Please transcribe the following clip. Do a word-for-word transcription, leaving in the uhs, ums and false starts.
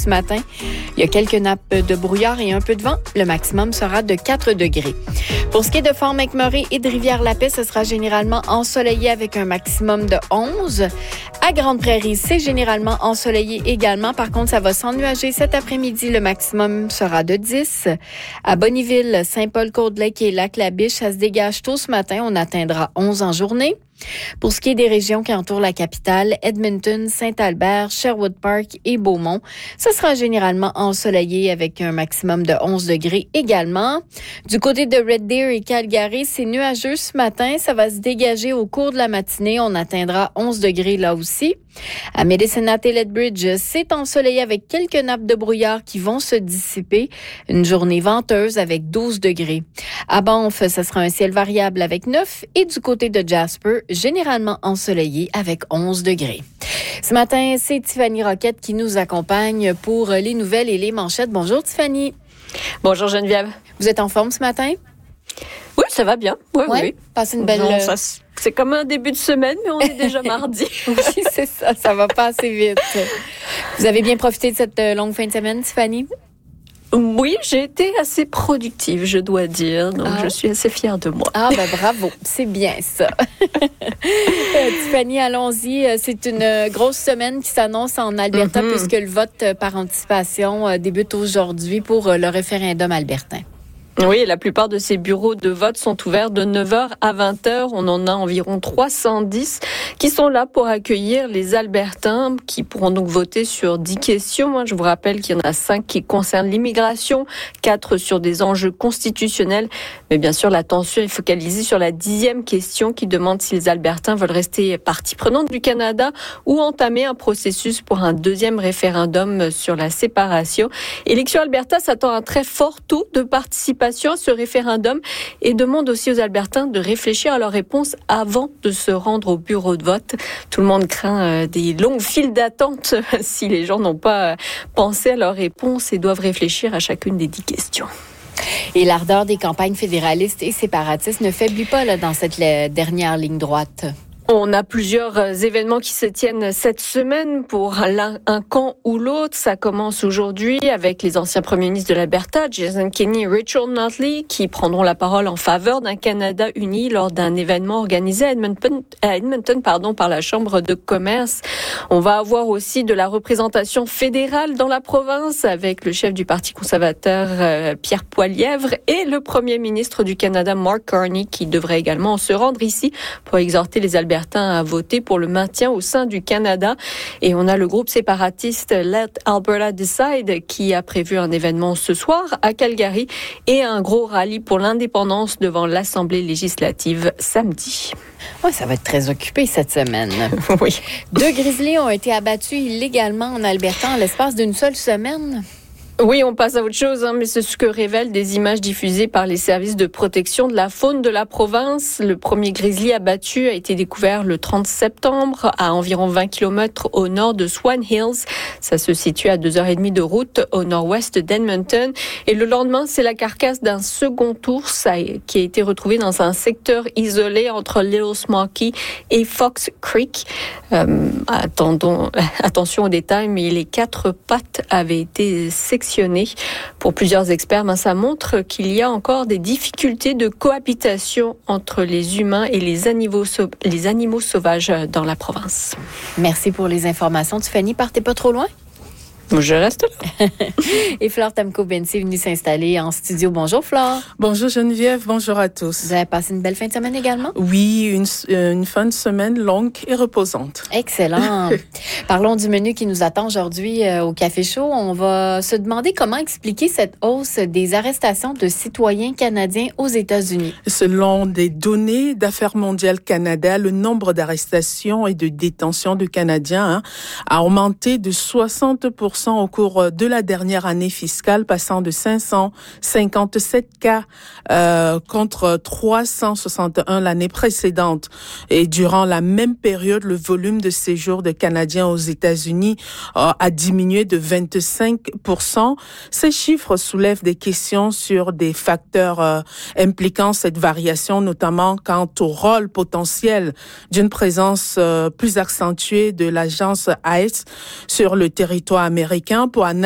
ce matin. Il y a quelques nappes de brouillard et un peu de vent. Le maximum sera de quatre degrés. Pour ce qui est de Fort-McMurray et de Rivière-la-Paix, ce sera généralement ensoleillé avec un maximum de onze. À Grande-Prairie, c'est généralement ensoleillé également. Par contre, ça va s'ennuager cet après-midi. Le maximum sera de dix. À Bonnyville, Saint-Paul-Côte-Lake et Lac-la-Biche, ça se dégage tôt ce matin. On atteindra onze en journée. Pour ce qui est des régions qui entourent la capitale, Edmonton, Saint-Albert, Sherwood Park et Beaumont, ce sera généralement ensoleillé avec un maximum de onze degrés également. Du côté de Red Deer et Calgary, c'est nuageux ce matin. Ça va se dégager au cours de la matinée. On atteindra onze degrés là aussi. À Medicine Hat et Lethbridge, c'est ensoleillé avec quelques nappes de brouillard qui vont se dissiper. Une journée venteuse avec douze degrés. À Banff, ce sera un ciel variable avec neuf et du côté de Jasper, généralement ensoleillé avec onze degrés. Ce matin, c'est Tiffany Roquette qui nous accompagne pour les nouvelles et les manchettes. Bonjour Tiffany. Bonjour Geneviève. Vous êtes en forme ce matin? Oui, ça va bien. Oui, ouais, oui. Passez une belle... Non, ça, c'est comme un début de semaine, mais on est déjà mardi. Oui, c'est ça. Ça va pas assez vite. Vous avez bien profité de cette longue fin de semaine, Tiffany? Oui, j'ai été assez productive, je dois dire. Donc, ah. je suis assez fière de moi. Ah, ben bravo. C'est bien ça. euh, Tiffany, allons-y. C'est une grosse semaine qui s'annonce en Alberta mm-hmm. puisque le vote par anticipation débute aujourd'hui pour le référendum albertain. Oui, la plupart de ces bureaux de vote sont ouverts de neuf heures à vingt heures. On en a environ trois cent dix qui sont là pour accueillir les Albertains qui pourront donc voter sur dix questions. Je vous rappelle qu'il y en a cinq qui concernent l'immigration, quatre sur des enjeux constitutionnels. Mais bien sûr, l'attention est focalisée sur la dixième question qui demande si les Albertains veulent rester partie prenante du Canada ou entamer un processus pour un deuxième référendum sur la séparation. Élection Alberta s'attend à un très fort taux de participation à ce référendum et demande aussi aux Albertains de réfléchir à leur réponse avant de se rendre au bureau de vote. Tout le monde craint des longues files d'attente si les gens n'ont pas pensé à leur réponse et doivent réfléchir à chacune des dix questions. Et l'ardeur des campagnes fédéralistes et séparatistes ne faiblit pas là, dans cette dernière ligne droite. On a plusieurs événements qui se tiennent cette semaine pour l'un, un camp ou l'autre. Ça commence aujourd'hui avec les anciens premiers ministres de l'Alberta, Jason Kenney et Rachel Notley, qui prendront la parole en faveur d'un Canada uni lors d'un événement organisé à Edmonton, à Edmonton pardon, par la Chambre de commerce. On va avoir aussi de la représentation fédérale dans la province avec le chef du Parti conservateur, euh, Pierre Poilievre, et le premier ministre du Canada, Mark Carney, qui devrait également se rendre ici pour exhorter les Albertains à voter pour le maintien au sein du Canada. Et on a le groupe séparatiste Let Alberta Decide qui a prévu un événement ce soir à Calgary et un gros rallye pour l'indépendance devant l'Assemblée législative samedi. Oui, ça va être très occupé cette semaine. Oui. Deux grizzlies ont été abattus illégalement en Alberta en l'espace d'une seule semaine. Oui, on passe à autre chose, hein, mais c'est ce que révèlent des images diffusées par les services de protection de la faune de la province. Le premier grizzly abattu a été découvert le trente septembre à environ vingt kilomètres au nord de Swan Hills. Ça se situe à deux heures trente de route au nord-ouest d'Edmonton. Et le lendemain, c'est la carcasse d'un second ours qui a été retrouvée dans un secteur isolé entre Little Smoky et Fox Creek. Euh, attendons, attention aux détails, mais les quatre pattes avaient été sectionnées. Pour plusieurs experts, ben, ça montre qu'il y a encore des difficultés de cohabitation entre les humains et les animaux, sau- les animaux sauvages dans la province. Merci pour les informations. Tiffany, partez pas trop loin? Je reste là. Et Flore Tamko-Bensi est venue s'installer en studio. Bonjour Flore. Bonjour Geneviève, bonjour à tous. Vous avez passé une belle fin de semaine également? Oui, une, une fin de semaine longue et reposante. Excellent. Parlons du menu qui nous attend aujourd'hui euh, au Café Chaud. On va se demander comment expliquer cette hausse des arrestations de citoyens canadiens aux États-Unis. Selon des données d'Affaires mondiales Canada, le nombre d'arrestations et de détentions de Canadiens hein, a augmenté de soixante pour cent au cours de la dernière année fiscale, passant de cinq cent cinquante-sept cas euh, contre trois cent soixante et un l'année précédente. Et durant la même période, le volume de séjours de Canadiens aux États-Unis euh, a diminué de vingt-cinq pour cent. Ces chiffres soulèvent des questions sur des facteurs euh, impliquant cette variation, notamment quant au rôle potentiel d'une présence euh, plus accentuée de l'agence I C E sur le territoire américain pour analyser